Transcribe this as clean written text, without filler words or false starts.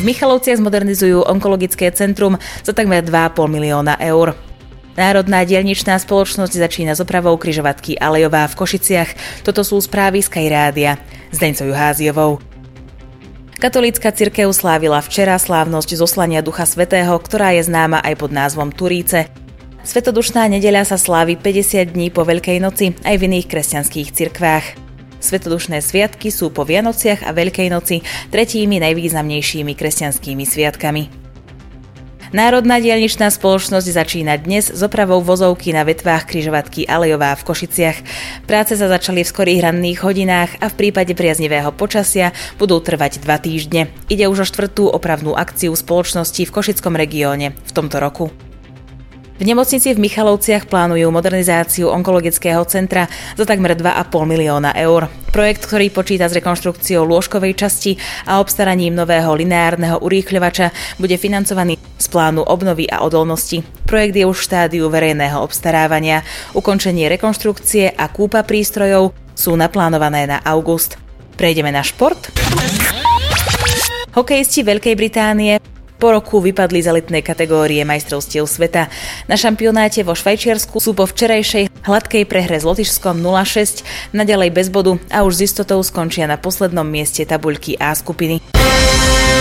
Michalovciach zmodernizujú onkologické centrum za takmer 2,5 milióna eur. Národná diaľničná spoločnosť začína s opravou križovatky Alejová v Košiciach. Toto sú správy z Sky Rádia. S Deňcou Juháziovou. Katolícka cirkev slávila včera slávnosť zoslania Ducha Svätého, ktorá je známa aj pod názvom Turíce. Svetodušná nedeľa sa slávi 50 dní po Veľkej noci aj v iných kresťanských cirkvách. Svetodušné sviatky sú po Vianociach a Veľkej noci tretími najvýznamnejšími kresťanskými sviatkami. Národná diaľničná spoločnosť začína dnes s opravou vozovky na vetvách križovatky Alejová v Košiciach. Práce sa začali v skorých ranných hodinách a v prípade priaznivého počasia budú trvať 2 týždne. Ide už o 4. opravnú akciu spoločnosti v Košickom regióne v tomto roku. V nemocnici v Michalovciach plánujú modernizáciu onkologického centra za takmer 2,5 milióna eur. Projekt, ktorý počíta s rekonštrukciou lôžkovej časti a obstaraním nového lineárneho urýchľovača, bude financovaný z plánu obnovy a odolnosti. Projekt je už v štádiu verejného obstarávania. Ukončenie rekonštrukcie a kúpa prístrojov sú naplánované na august. Prejdeme na šport. Hokejisti Veľkej Británie po roku vypadli z elitnej kategórie majstrovstiev sveta. Na šampionáte vo Švajčiarsku sú po včerajšej hladkej prehre s Lotyšskom 0-6 naďalej bez bodu a už s istotou skončia na poslednom mieste tabuľky A skupiny.